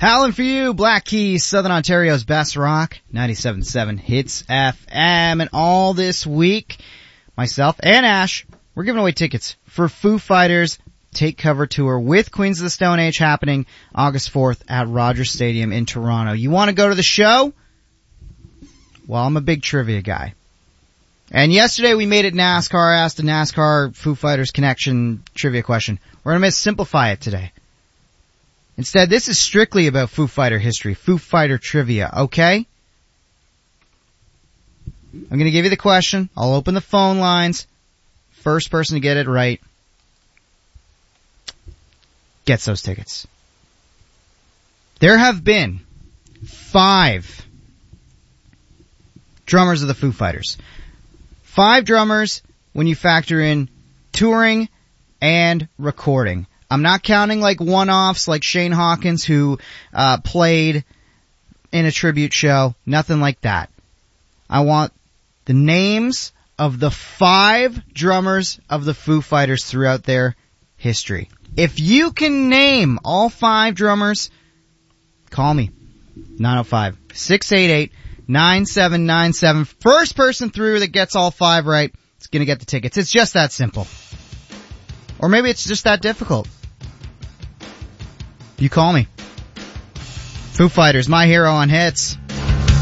Howling for you, Black Keys, Southern Ontario's best rock, 97.7 Hits FM. And all this week, myself and Ash, we're giving away tickets for Foo Fighters' Take Cover Tour with Queens of the Stone Age happening August 4th at Rogers Stadium in Toronto. You want to go to the show? Well, I'm a big trivia guy. And yesterday we made it NASCAR, asked a NASCAR Foo Fighters connection trivia question. We're going to simplify it today. Instead, this is strictly about Foo Fighter history, Foo Fighter trivia, okay? I'm going to give you the question. I'll open the phone lines. First person to get it right gets those tickets. There have been 5 drummers of the Foo Fighters. 5 drummers when you factor in touring and recording. I'm not counting like one-offs like Shane Hawkins who played in a tribute show. Nothing like that. I want the names of the 5 drummers of the Foo Fighters throughout their history. If you can name all 5 drummers, call me. 905-688-9797. First person through that gets all 5 right is going to get the tickets. It's just that simple. Or maybe it's just that difficult. You call me. Foo Fighters, my hero on hits.